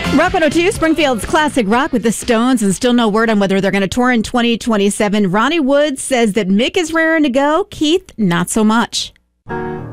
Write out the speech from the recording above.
Rock 102, Springfield's classic rock with the Stones, and still no word on whether they're going to tour in 2027. Ronnie Wood says that Mick is raring to go. Keith, not so much.